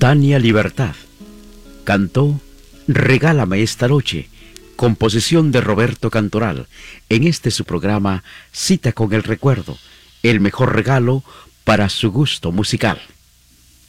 Tania Libertad cantó Regálame esta noche, composición de Roberto Cantoral, en este su programa Cita con el Recuerdo, el mejor regalo para su gusto musical.